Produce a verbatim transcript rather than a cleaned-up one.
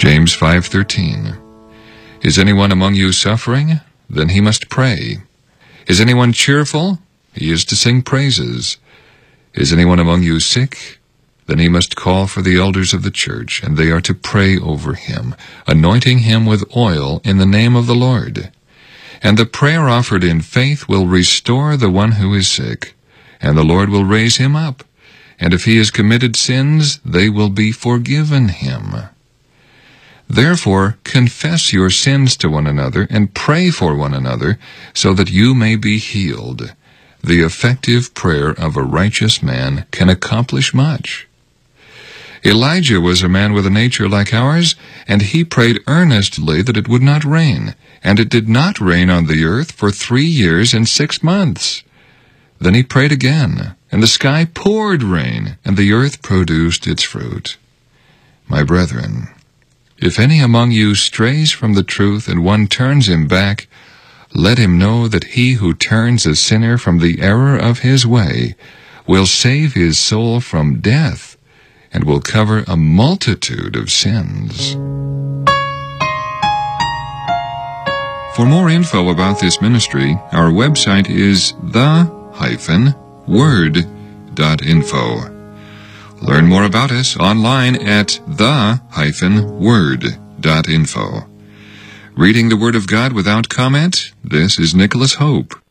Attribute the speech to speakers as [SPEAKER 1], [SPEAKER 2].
[SPEAKER 1] James five thirteen. Is anyone among you suffering? Then he must pray. Is anyone cheerful? He is to sing praises. Is anyone among you sick? Then he must call for the elders of the church, and they are to pray over him, anointing him with oil in the name of the Lord. And the prayer offered in faith will restore the one who is sick, and the Lord will raise him up. And if he has committed sins, they will be forgiven him. Therefore, confess your sins to one another and pray for one another, so that you may be healed. The effective prayer of a righteous man can accomplish much. Elijah was a man with a nature like ours, and he prayed earnestly that it would not rain, and it did not rain on the earth for three years and six months. Then he prayed again, and the sky poured rain, and the earth produced its fruit. My brethren, if any among you strays from the truth and one turns him back, let him know that he who turns a sinner from the error of his way will save his soul from death and will cover a multitude of sins. For more info about this ministry, our website is the dash word dot info. Learn more about us online at the dash word dot info. Reading the Word of God without comment? This is Nicholas Hope.